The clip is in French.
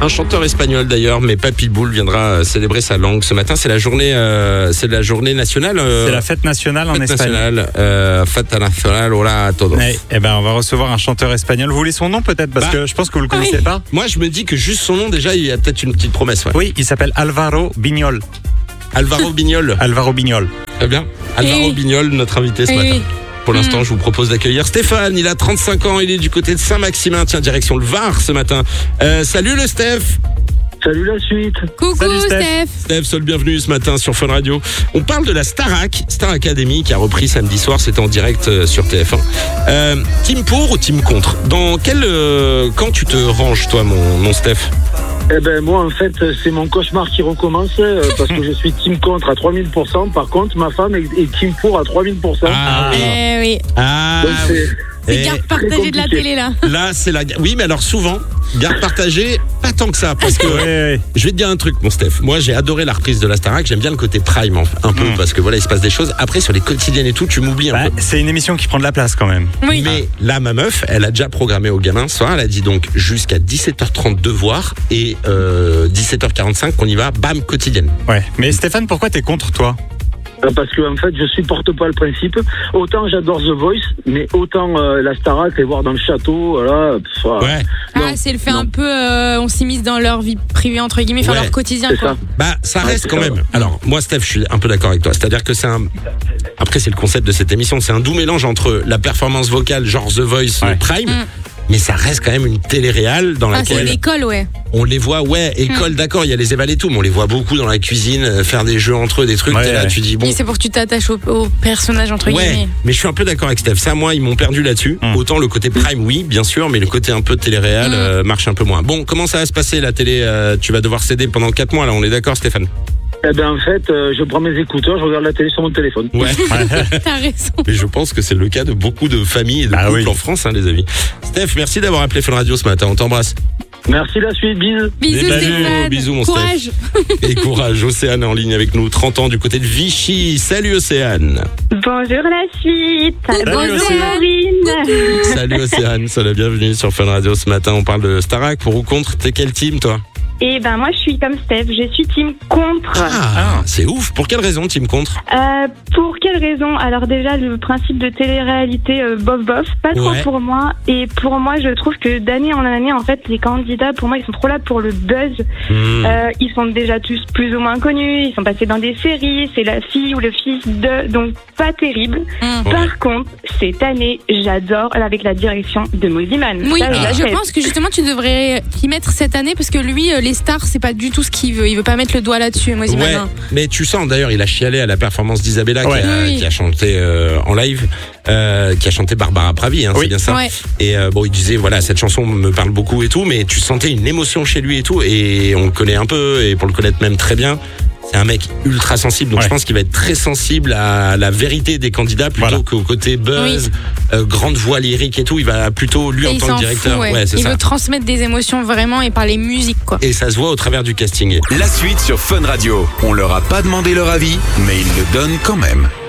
Un chanteur espagnol d'ailleurs, mais pas Pitbull, viendra célébrer sa langue ce matin. C'est la journée nationale. C'est la fête nationale en fête Espagne. Fête nationale, hola a todos. Eh ben, on va recevoir un chanteur espagnol. Vous voulez son nom peut-être parce que je pense que vous le connaissez pas. Moi, je me dis que juste son nom déjà, il y a peut-être une petite promesse. Ouais. Oui, il s'appelle Álvaro Biñol. Álvaro Biñol. Álvaro Biñol. Très bien. Álvaro Biñol, notre invité ce matin. Pour l'instant, je vous propose d'accueillir Stéphane. Il a 35 ans, il est du côté de Saint-Maximin. Tiens, direction le Var ce matin. Salut le Steph. Salut la suite. Coucou Salut, Steph. Steph, sois le bienvenu ce matin sur Fun Radio. On parle de la Star Academy qui a repris samedi soir. C'était en direct sur TF1. Team pour ou team contre? Dans quel camp tu te ranges, toi, mon Steph? Eh ben moi en fait c'est mon cauchemar qui recommence parce que je suis team contre à 3000%. Par contre ma femme est team pour à 3000%. Oui. Donc C'est garde partagée de la télé là. Là, c'est la. Oui, mais alors souvent, garde partagée, pas tant que ça, parce que je vais te dire un truc, mon Steph. Moi, j'ai adoré la reprise de la Starac. J'aime bien le côté prime un peu, parce que voilà, il se passe des choses. Après, sur les quotidiennes et tout, tu m'oublies un peu. C'est une émission qui prend de la place quand même. Oui. Mais là, ma meuf, elle a déjà programmé aux gamins ce soir. Elle a dit donc jusqu'à 17h30 devoir et 17h45 qu'on y va, bam, quotidienne. Ouais. Mais Stéphane, pourquoi t'es contre toi? parce que en fait je supporte pas le principe. Autant j'adore The Voice, mais autant la Starac, les voir dans le château, voilà. Ouais. C'est le fait un peu, on s'immisce dans leur vie privée entre guillemets, enfin leur quotidien c'est quoi. ça. Bah, ça reste quand même. Alors, moi, Steph, je suis un peu d'accord avec toi. C'est-à-dire que après, c'est le concept de cette émission. C'est un doux mélange entre la performance vocale, genre The Voice, Prime, mais ça reste quand même une télé-réal dans laquelle. C'est l'école, on les voit, école, d'accord, il y a les évals et tout, mais on les voit beaucoup dans la cuisine, faire des jeux entre eux, des trucs. T'es là, tu dis bon. Et c'est pour que tu t'attaches au personnage entre guillemets. Mais je suis un peu d'accord avec Steph. Ça, moi, ils m'ont perdu là-dessus. Autant le côté Prime, oui, bien sûr, mais le côté un peu télé-réal marche un peu moins. Bon, comment ça va se passer la télé? Tu vas devoir céder pendant 4 mois, là, on est d'accord, Stéphane? Eh ben en fait, je prends mes écouteurs, je regarde la télé sur mon téléphone. Ouais. T'as raison. Mais je pense que c'est le cas de beaucoup de familles et de couples en France, les amis. Steph, merci d'avoir appelé Fun Radio ce matin. On t'embrasse. Merci la suite, bisous. Bisous Stéphane. Bisous mon courage. Steph. Et courage. Océane est en ligne avec nous, 30 ans du côté de Vichy. Salut Océane. Bonjour la suite. Bonjour Marine. Salut Océane, sois la bienvenue sur Fun Radio ce matin. On parle de Starac. Pour ou contre, t'es quel team toi? Et ben moi je suis comme Steph, je suis team contre. C'est ouf. Pour quelle raison team contre? Pour quelle raison? Alors déjà le principe de télé-réalité bof, pas trop pour moi. Et pour moi je trouve que d'année en année en fait les candidats pour moi ils sont trop là pour le buzz. Ils sont déjà tous plus ou moins connus, ils sont passés dans des séries, c'est la fille ou le fils de, donc pas terrible. Par contre cette année j'adore avec la direction de Mosiman. Oui, je pense que justement tu devrais y mettre cette année parce que lui les stars c'est pas du tout ce qu'il veut, il veut pas mettre le doigt là-dessus. Mosiman. Mais tu sens d'ailleurs il a chialé à la performance d'Isabella qui a chanté en live, qui a chanté Barbara Pravi, c'est bien ça. Et bon, il disait voilà, cette chanson me parle beaucoup et tout, mais tu sentais une émotion chez lui et tout, et on le connaît un peu, et pour le connaître même très bien, c'est un mec ultra sensible, donc je pense qu'il va être très sensible à la vérité des candidats plutôt qu'au côté buzz, grande voix lyrique et tout. Il va plutôt lui en tant que directeur. Il veut transmettre des émotions vraiment et par les musiques quoi. Et ça se voit au travers du casting. La suite sur Fun Radio. On leur a pas demandé leur avis, mais ils le donnent quand même.